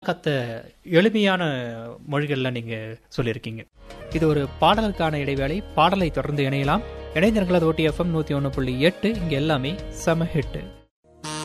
கத்த எளிமையான மொழிகள்ல நீங்க சொல்லியிருக்கீங்க. இது ஒரு பாடலுக்கான இடைவேளை. பாடலை தொடர்ந்து இணையலாம். இணைந்திருங்களது OTFM 101.8. இங்க எல்லாமே செம ஹிட்.